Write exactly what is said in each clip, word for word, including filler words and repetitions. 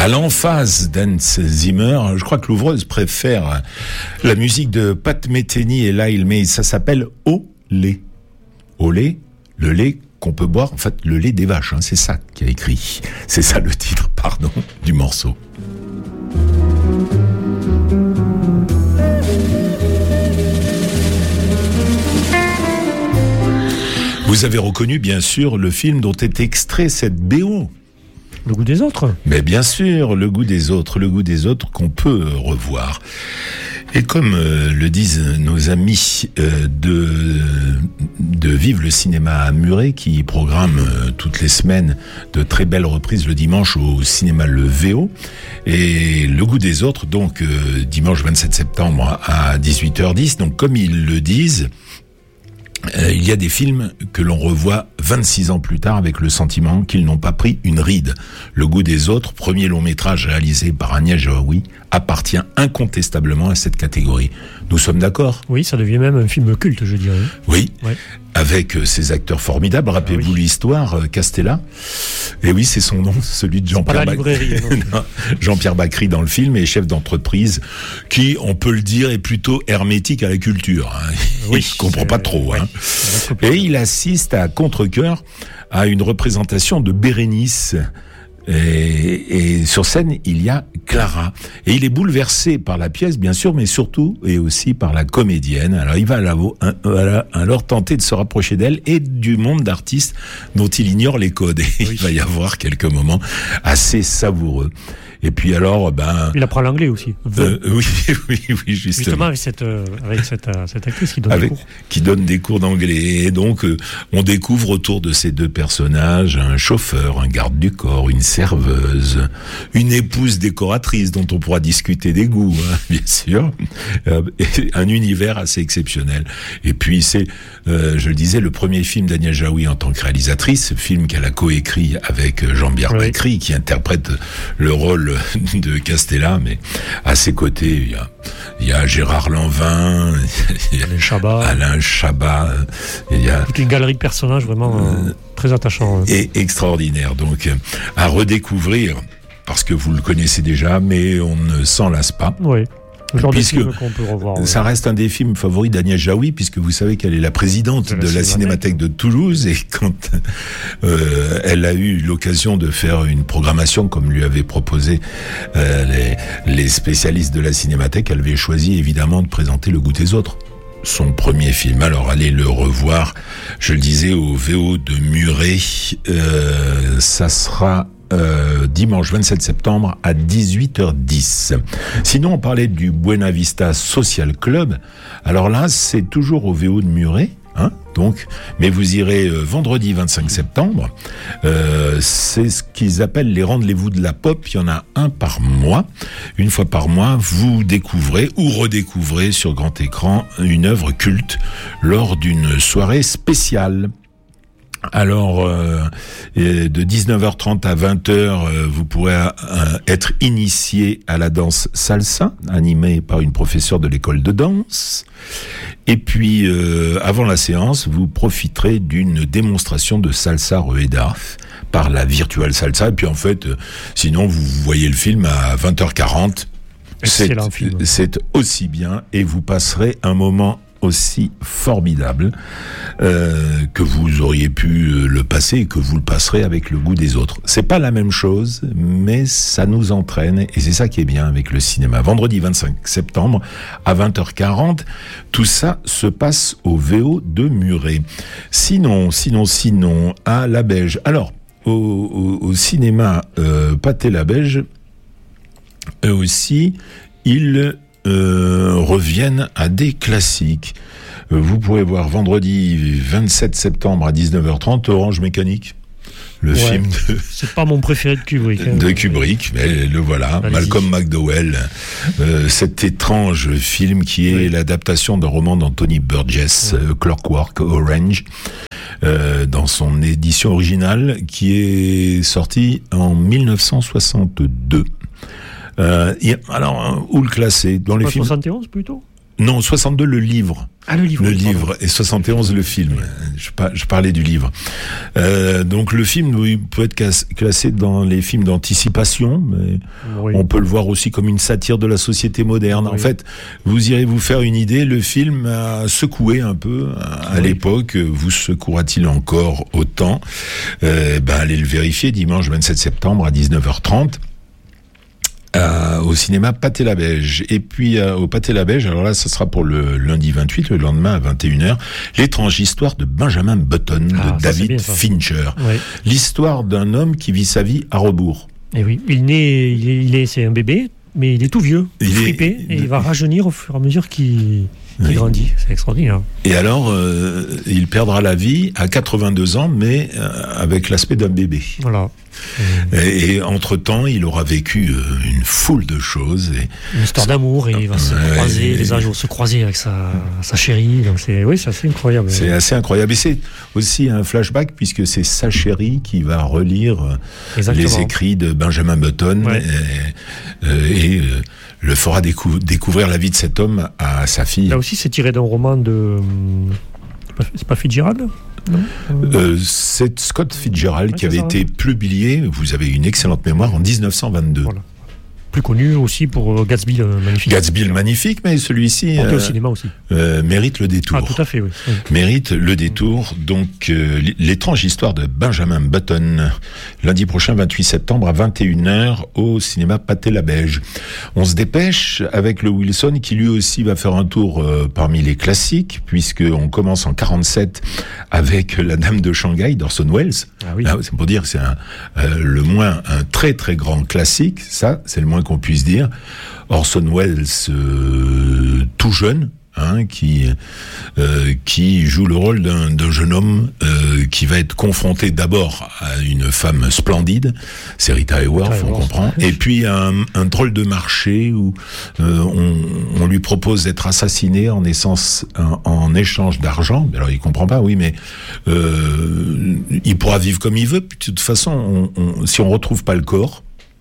À l'emphase d'Hans Zimmer, je crois que l'ouvreuse préfère la musique de Pat Metheny et là il met, ça s'appelle Olé. Olé, le lait qu'on peut boire, en fait le lait des vaches, hein, c'est ça qu'il y a écrit. C'est ça le titre, pardon, du morceau. Vous avez reconnu bien sûr le film dont est extrait cette B O. Le goût des autres. Mais bien sûr, le goût des autres, le goût des autres qu'on peut revoir. Et comme euh, le disent nos amis euh, de de Vive le cinéma à Muret, qui programment euh, toutes les semaines de très belles reprises le dimanche au cinéma Le V O, et le goût des autres, donc euh, dimanche vingt-sept septembre à dix-huit heures dix. Donc comme ils le disent, Euh, il y a des films que l'on revoit vingt-six ans plus tard avec le sentiment qu'ils n'ont pas pris une ride. Le goût des autres, premier long métrage réalisé par Agnès Jaoui, appartient incontestablement à cette catégorie. Nous sommes d'accord ? Oui, ça devient même un film culte, je dirais. Oui, ouais. Avec euh, ces acteurs formidables. Rappelez-vous ah, oui. l'histoire, euh, Castella. Et oui, c'est son nom, celui de Jean-Pierre Bacri. Jean-Pierre Bacri dans le film est chef d'entreprise qui, on peut le dire, est plutôt hermétique à la culture. Hein. Oui, il ne comprend pas trop. Ouais. Hein. Et il assiste à contre-cœur à une représentation de Bérénice. Et, et sur scène, il y a Clara. Et il est bouleversé par la pièce, bien sûr, mais surtout et aussi par la comédienne. Alors, il va alors tenter de se rapprocher d'elle et du monde d'artistes dont il ignore les codes. Et oui. Il va y avoir quelques moments assez savoureux. Et puis alors, ben... Il apprend l'anglais aussi. Euh, oui, oui, oui, justement. Justement avec cette, euh, avec cette, euh, cette actrice qui donne avec, des cours. Qui donne des cours d'anglais. Et donc, euh, on découvre autour de ces deux personnages un chauffeur, un garde du corps, une serveuse, une épouse décoratrice dont on pourra discuter des goûts, hein, bien sûr. Euh, un univers assez exceptionnel. Et puis, c'est, euh, je le disais, le premier film d'Agnès Jaoui en tant que réalisatrice, film qu'elle a coécrit avec Jean-Pierre oui. Bacri, qui interprète le rôle de Castella, mais à ses côtés, il y a, il y a Gérard Lanvin, il y a Alain Chabat, Alain Chabat, il y a toute une galerie de personnages vraiment euh, très attachants. Euh. Et extraordinaire, donc à redécouvrir, parce que vous le connaissez déjà, mais on ne s'en lasse pas. Oui. Puisque qu'on peut revoir, ça oui. reste un des films favoris d'Agnès Jaoui, puisque vous savez qu'elle est la présidente de la, de la Cinémathèque de Toulouse, et quand euh, elle a eu l'occasion de faire une programmation comme lui avaient proposé euh, les, les spécialistes de la Cinémathèque, elle avait choisi évidemment de présenter Le goût des autres, son premier film. Alors allez le revoir, je le disais, au V O de Muret, euh, ça sera Euh, dimanche vingt-sept septembre à dix-huit heures dix. Sinon, on parlait du Buena Vista Social Club. Alors là, c'est toujours au V O de Muret, hein, donc, mais vous irez euh, vendredi vingt-cinq septembre. Euh, c'est ce qu'ils appellent les rendez-vous de la pop. Il y en a un par mois. Une fois par mois, vous découvrez ou redécouvrez sur grand écran une œuvre culte lors d'une soirée spéciale. Alors, euh, de dix-neuf heures trente à vingt heures, euh, vous pourrez euh, être initié à la danse salsa, animée par une professeure de l'école de danse. Et puis, euh, avant la séance, vous profiterez d'une démonstration de salsa rueda par la Virtual Salsa. Et puis, en fait, euh, sinon, vous voyez le film à vingt heures quarante. C'est, c'est aussi bien, et vous passerez un moment aussi formidable euh, que vous auriez pu le passer et que vous le passerez avec Le goût des autres. C'est pas la même chose, mais ça nous entraîne et c'est ça qui est bien avec le cinéma. Vendredi vingt-cinq septembre à vingt heures quarante, tout ça se passe au V O de Muret. Sinon, sinon, sinon, à La Beige. Alors, au, au, au cinéma euh, Pathé-Labège, eux aussi, ils Euh, reviennent à des classiques. Euh, vous pourrez voir vendredi vingt-sept septembre à dix-neuf heures trente Orange Mécanique. Le ouais, film de... C'est pas mon préféré de Kubrick. Hein. De Kubrick, mais le voilà. Allez-y. Malcolm McDowell. Euh, cet étrange film qui est oui. l'adaptation d'un roman d'Anthony Burgess, oui. euh, Clockwork Orange, euh, dans son édition originale, qui est sortie en dix-neuf cent soixante-deux. Euh, alors, où le classer dans les films soixante et onze plutôt Non, soixante-deux le livre. Ah, le livre. Le oui, livre pardon. et soixante et onze le film. Je, je parlais du livre. Euh, donc le film oui, peut être classé dans les films d'anticipation, mais oui. on peut le voir aussi comme une satire de la société moderne. Oui. En fait, vous irez vous faire une idée. Le film a secoué un peu à oui. l'époque. Vous secouera-t-il encore autant ? euh, Ben allez le vérifier dimanche vingt-sept septembre à dix-neuf heures trente. Euh, au cinéma Pathé-Labège. Et puis euh, au Pathé-Labège, alors là, ça sera pour le lundi vingt-huit, le lendemain à vingt et une heures, l'étrange histoire de Benjamin Button, ah, de David bien, Fincher. Oui. L'histoire d'un homme qui vit sa vie à rebours. Et oui, il naît, il est, il est, c'est un bébé, mais il est tout vieux, il fripé, est... et il va rajeunir au fur et à mesure qu'il... qui oui. grandit, c'est extraordinaire. Et alors, euh, il perdra la vie à quatre-vingt-deux ans, mais euh, avec l'aspect d'un bébé. Voilà. Mmh. Et, et entre-temps, il aura vécu euh, une foule de choses. Et... Une histoire d'amour, et il va se ouais, croiser, et... les âges vont se croiser avec sa, sa chérie. Donc c'est, oui, c'est assez incroyable. C'est assez incroyable. Et c'est aussi un flashback, puisque c'est sa chérie qui va relire Exactement. les écrits de Benjamin Button ouais. et, euh, et euh, le fera décou- découvrir la vie de cet homme à sa fille. Là aussi, c'est tiré d'un roman de... C'est pas, c'est pas Fitzgerald ? Non euh, c'est Scott Fitzgerald ouais, qui avait ça, été ouais. publié, vous avez une excellente mémoire, en dix-neuf cent vingt-deux. Voilà. Plus connu aussi pour Gatsby le Magnifique. Gatsby le Magnifique, mais celui-ci euh, au cinéma aussi. Euh, mérite le détour. Ah, tout à fait, oui. oui. Mérite le détour. Donc, euh, l'étrange histoire de Benjamin Button, lundi prochain, vingt-huit septembre, à vingt et une heures, au cinéma Pathé-Labège. On se dépêche avec le Wilson, qui lui aussi va faire un tour euh, parmi les classiques, puisqu'on commence en quarante-sept avec La Dame de Shanghai d'Orson Welles. Ah oui. Là, c'est pour dire que c'est un, euh, le moins un très très grand classique. Ça, c'est le moins qu'on puisse dire. Orson Welles, euh, tout jeune, hein, qui euh, qui joue le rôle d'un, d'un jeune homme euh, qui va être confronté d'abord à une femme splendide, c'est Rita Hayworth, on comprend, et puis un, un drôle de marché où euh, on, on lui propose d'être assassiné en essence en, en échange d'argent. Alors il comprend pas, oui, mais euh, il pourra vivre comme il veut. De toute façon, on, on, si on retrouve pas le corps,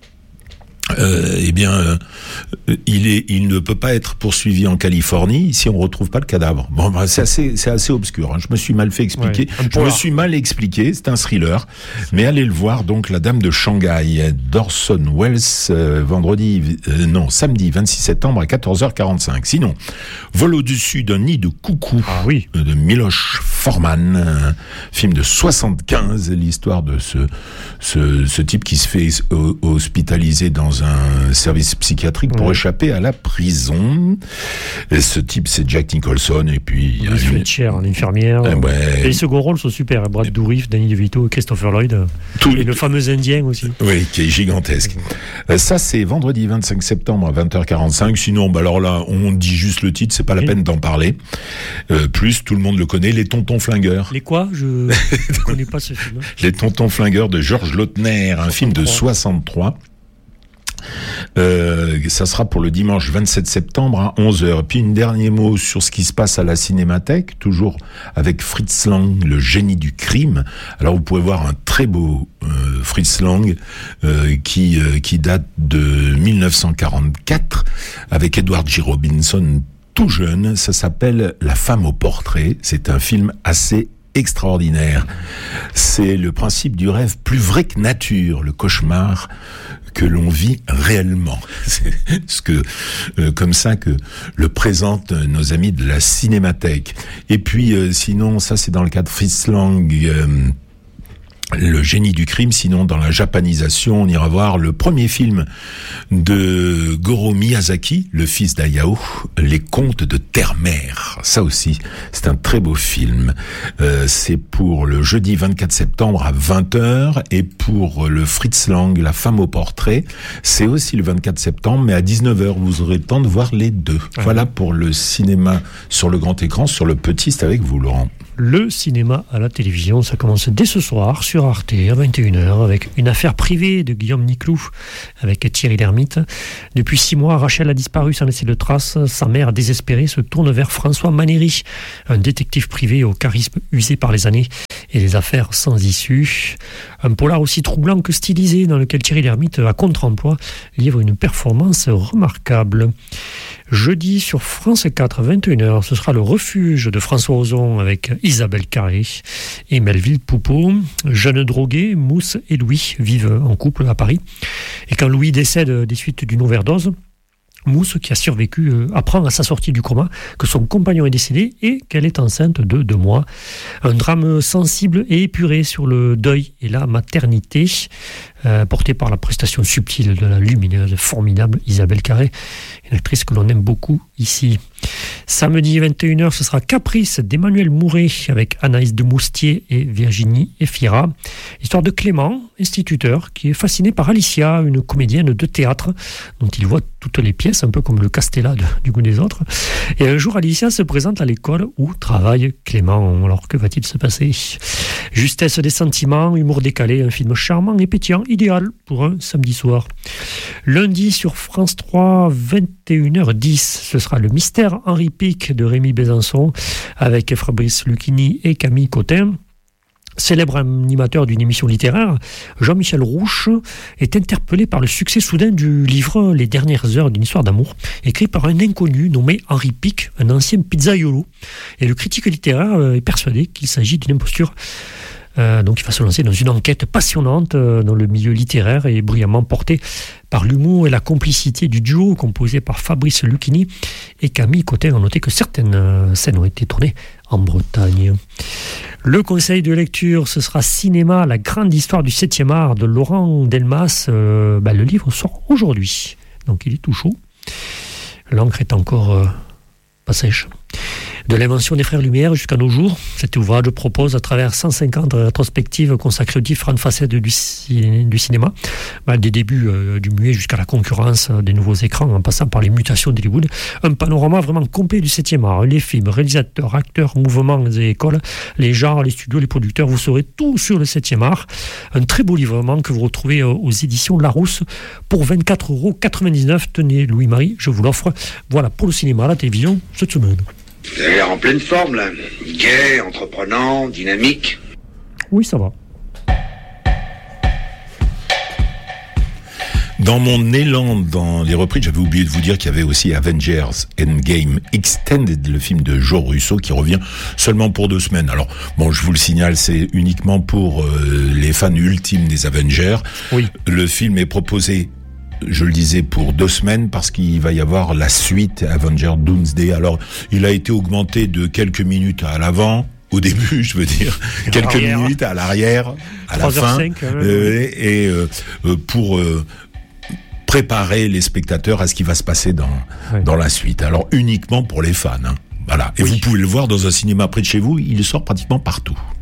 Euh, eh bien, euh, il est, il ne peut pas être poursuivi en Californie si on retrouve pas le cadavre. Bon, bah, c'est assez, c'est assez obscur. Hein. Je me suis mal fait expliquer. Ouais, je me suis mal expliqué. C'est un thriller, mais allez le voir. Donc, La Dame de Shanghai d'Orson Welles, euh, vendredi, euh, non, samedi vingt-six septembre à quatorze heures quarante-cinq. Sinon, Vol au-dessus d'un nid de coucou ah, oui. de Miloš Forman, un film de soixante-quinze. L'histoire de ce, ce, ce type qui se fait hospitaliser dans un service psychiatrique pour mmh. échapper à la prison. Et ce type, c'est Jack Nicholson, et puis... Il y a Fletcher, une... l'infirmière. Eh ouais. Et les seconds rôles sont super. Brad Dourif, Danny DeVito, Christopher Lloyd. Tout... Et le fameux Indien aussi. Oui, qui est gigantesque. Mmh. Ça, c'est vendredi vingt-cinq septembre à vingt heures quarante-cinq. Sinon, bah alors là, on dit juste le titre, c'est pas la mmh. peine d'en parler. Euh, plus, tout le monde le connaît, Les Tontons Flingueurs. Les quoi ? Je ne connais pas ce film. Les Tontons Flingueurs de Georges Lautner, un film de soixante-trois. Euh, ça sera pour le dimanche vingt-sept septembre à onze heures. Puis un dernier mot sur ce qui se passe à la Cinémathèque, toujours avec Fritz Lang, le génie du crime. Alors vous pouvez voir un très beau euh, Fritz Lang euh, qui euh, qui date de dix-neuf cent quarante-quatre avec Edward G. Robinson tout jeune. Ça s'appelle La femme au portrait. C'est un film assez extraordinaire. C'est le principe du rêve plus vrai que nature, le cauchemar que l'on vit réellement. C'est ce que, euh, comme ça que le présentent nos amis de la Cinémathèque. Et puis, euh, sinon, ça c'est dans le cas de Fritz Lang, euh, le génie du crime. Sinon, dans la japanisation, on ira voir le premier film de Goro Miyazaki, le fils d'Hayao, Les Contes de Terre-Mère. Ça aussi, c'est un très beau film. Euh, c'est pour le jeudi vingt-quatre septembre à vingt heures, et pour le Fritz Lang, La femme au portrait, c'est aussi le vingt-quatre septembre, mais à dix-neuf heures. Vous aurez le temps de voir les deux. Ouais. Voilà pour le cinéma sur le grand écran. Sur le petit, c'est avec vous, Laurent. Le cinéma à la télévision, ça commence dès ce soir sur Arte à vingt et une heures avec une affaire privée de Guillaume Niclou avec Thierry Lhermitte. Depuis six mois, Rachel a disparu sans laisser de traces. Sa mère, désespérée, se tourne vers François Manéry, un détective privé au charisme usé par les années et les affaires sans issue. Un polar aussi troublant que stylisé, dans lequel Thierry Lhermitte, à contre-emploi, livre une performance remarquable. Jeudi sur France quatre, vingt et une heures, ce sera Le Refuge de François Ozon avec Isabelle Carré et Melville Poupeau. Jeunes drogués, Mousse et Louis vivent en couple à Paris. Et quand Louis décède des suites d'une overdose, Mousse, qui a survécu, euh, apprend à sa sortie du coma que son compagnon est décédé et qu'elle est enceinte de deux mois. Un drame sensible et épuré sur le deuil et la maternité, euh, porté par la prestation subtile de la lumineuse, formidable Isabelle Carré, une actrice que l'on aime beaucoup ici. Samedi vingt et une heures, ce sera Caprice d'Emmanuel Mouret avec Anaïs de Moustier et Virginie Efira. Histoire de Clément, instituteur, qui est fasciné par Alicia, une comédienne de théâtre dont il voit toutes les pièces, un peu comme le Castella de, du goût des autres. Et un jour, Alicia se présente à l'école où travaille Clément. Alors, que va-t-il se passer ? Justesse des sentiments, humour décalé, un film charmant et pétillant, idéal pour un samedi soir. Lundi sur France trois, vingt et une heures dix, ce sera Le Mystère Henri Pic de Rémi Besançon avec Fabrice Lucchini et Camille Cotin. Célèbre animateur d'une émission littéraire, Jean-Michel Rouche est interpellé par le succès soudain du livre Les dernières heures d'une histoire d'amour, écrit par un inconnu nommé Henri Pic, un ancien pizzaiolo. Et le critique littéraire est persuadé qu'il s'agit d'une imposture. Euh, donc il va se lancer dans une enquête passionnante euh, dans le milieu littéraire et brillamment portée par l'humour et la complicité du duo composé par Fabrice Lucchini et Camille Cotin. A noté que certaines euh, scènes ont été tournées en Bretagne. Le conseil de lecture, ce sera Cinéma, la grande histoire du septième art de Laurent Delmas. Euh, bah, le livre sort aujourd'hui, donc il est tout chaud. L'encre est encore euh, pas sèche. De l'invention des Frères Lumière jusqu'à nos jours, cet ouvrage propose à travers cent cinquante rétrospectives consacrées aux différentes facettes du, ci- du cinéma, bah, des débuts euh, du muet jusqu'à la concurrence euh, des nouveaux écrans, en passant par les mutations d'Hollywood. Un panorama vraiment complet du septième art. Les films, réalisateurs, acteurs, mouvements et écoles, les genres, les studios, les producteurs, vous saurez tout sur le septième art. Un très beau livre vraiment que vous retrouvez euh, aux éditions Larousse pour vingt-quatre euros quatre-vingt-dix-neuf. Tenez, Louis-Marie, je vous l'offre. Voilà pour le cinéma, la télévision, cette semaine. Vous avez l'air en pleine forme, là. Gai, entreprenant, dynamique. Oui, ça va. Dans mon élan dans les reprises, j'avais oublié de vous dire qu'il y avait aussi Avengers Endgame Extended, le film de Joe Russo, qui revient seulement pour deux semaines. Alors, bon, je vous le signale, c'est uniquement pour euh, les fans ultimes des Avengers. Oui. Le film est proposé, je le disais, pour deux semaines parce qu'il va y avoir la suite Avengers Doomsday. Alors, il a été augmenté de quelques minutes à l'avant, au début, je veux dire, à quelques l'arrière. minutes à l'arrière, à la fin, cinq, hein, euh, et euh, euh, pour euh, préparer les spectateurs à ce qui va se passer dans ouais. dans la suite. Alors, uniquement pour les fans, hein. Voilà. Et oui. vous pouvez le voir dans un cinéma près de chez vous, il sort pratiquement partout.